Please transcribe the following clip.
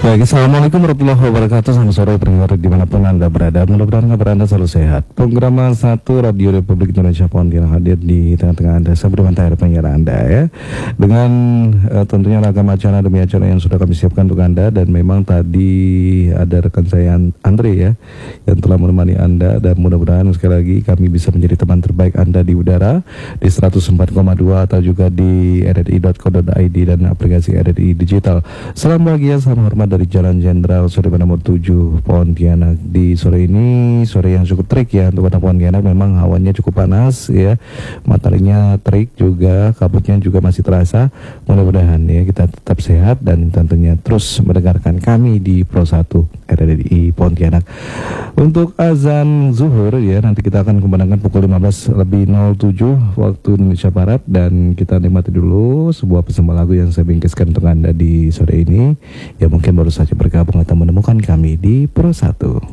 Baik, Assalamualaikum warahmatullahi wabarakatuh. Selamat sore pendengar dimanapun Anda berada. Mudah-mudahan kabar Anda selalu sehat. Program 1 Radio Republik Indonesia Pontianak hadir di tengah-tengah Anda. Saya bermantai penyiar Anda ya. Dengan tentunya ragam acara demi acara yang sudah kami siapkan untuk Anda. Dan memang tadi ada rekan saya Andre ya, yang telah menemani Anda. Dan mudah-mudahan sekali lagi kami bisa menjadi teman terbaik Anda di udara di 104,2 atau juga di rri.co.id dan aplikasi RRI Digital. Salam bahagia, salam hormat dari Jalan Jenderal Sudirman nomor 7 Pontianak. Di sore ini sore yang cukup terik ya untuk kota Pontianak. Memang hawanya cukup panas ya, mataharinya terik juga, kabutnya juga masih terasa. Mudah-mudahan ya kita tetap sehat dan tentunya terus mendengarkan kami di Pro 1 RRI Pontianak. Untuk azan zuhur ya, nanti kita akan kumandangkan pukul 15:07 waktu Indonesia Barat. Dan kita nikmati dulu sebuah pesan lagu yang saya bingkiskan untuk Anda di sore ini. Ya mungkin baru saja bergabung atau menemukan kami di Pro 1.